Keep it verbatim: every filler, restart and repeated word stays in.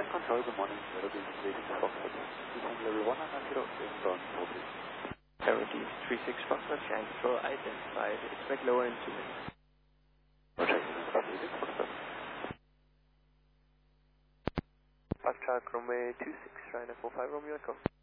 control, good morning. Zero Beach three six Foxtrot. Descend level one and zero, inbound Mobile. Parody three six Foxtrot, Scan Control identified. Expect lower in two minutes. Roger, three six Foxtrot. Foxtrot, runway two six, China four five Romeo, come.